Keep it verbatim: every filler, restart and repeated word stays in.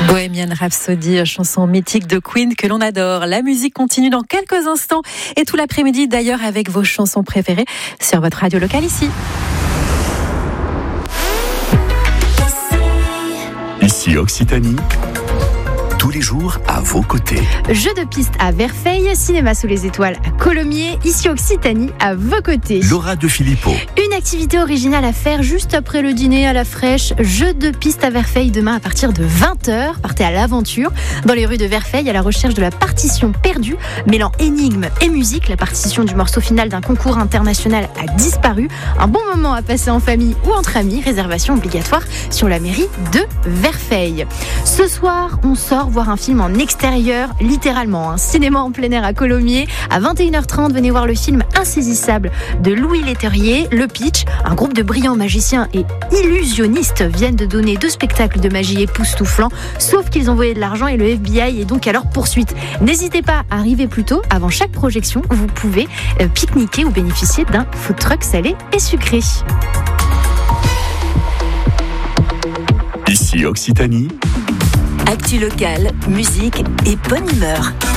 Bohemian Rhapsody, chanson mythique de Queen que l'on adore. La musique continue dans quelques instants et tout l'après-midi d'ailleurs avec vos chansons préférées sur votre radio locale ici. Ici Occitanie. Tous les jours à vos côtés. Jeux de piste à Verfeil, cinéma sous les étoiles à Colomiers, ici Occitanie à vos côtés. Laura de Filippo. Une activité originale à faire juste après le dîner à la fraîche. Jeux de piste à Verfeil demain à partir de vingt heures. Partez à l'aventure dans les rues de Verfeil à la recherche de la partition perdue, mêlant énigmes et musique. La partition du morceau final d'un concours international a disparu. Un bon moment à passer en famille ou entre amis. Réservation obligatoire sur la mairie de Verfeil. Ce soir, on sort voir un film en extérieur, littéralement, un cinéma en plein air à Colomiers. À vingt et une heures trente, venez voir le film Insaisissable de Louis Leterrier. Le pitch, un groupe de brillants magiciens et illusionnistes viennent de donner deux spectacles de magie époustouflants, sauf qu'ils ont volé de l'argent et le F B I est donc à leur poursuite. N'hésitez pas à arriver plus tôt, avant chaque projection, vous pouvez euh, pique-niquer ou bénéficier d'un food truck salé et sucré. Ici Occitanie. Actu locale, musique et bonne humeur.